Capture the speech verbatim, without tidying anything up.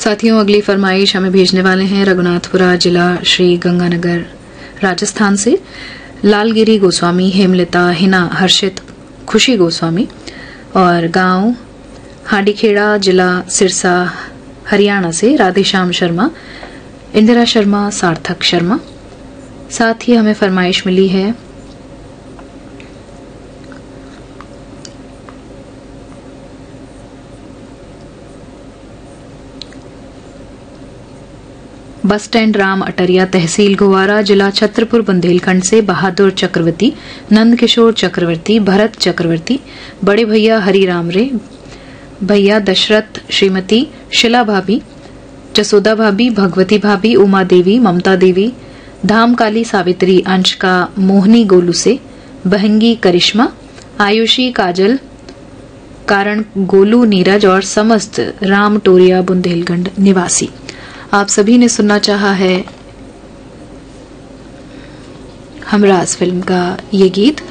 साथियों, अगली फरमाइश हमें भेजने वाले हैं रघुनाथपुरा जिला श्री गंगानगर राजस्थान से लालगिरी गोस्वामी, हेमलता, हिना, हर्षित, खुशी गोस्वामी और गांव हांडीखेड़ा जिला सिरसा हरियाणा से राधेश्याम शर्मा, इंदिरा शर्मा, सार्थक शर्मा। साथ ही हमें फरमाइश मिली है बस स्टैंड राम अटरिया, तहसील गोवारा, जिला छतरपुर बुंदेलखंड से बहादुर चक्रवर्ती, नंद किशोर चक्रवर्ती, भरत चक्रवर्ती, बड़े भैया हरिराम रे, भैया दशरथ, श्रीमती शिला भाभी, जसोदा भाभी, भगवती भाभी, उमा देवी, ममता देवी, धाम काली सावित्री, अंशका, मोहनी गोलू से, बहंगी करिश्मा, आयुषी, काजल, कारण गोलू, नीरज और समस्त राम टोरिया बुंदेलखंड निवासी। आप सभी ने सुनना चाहा है हमराज फिल्म का ये गीत।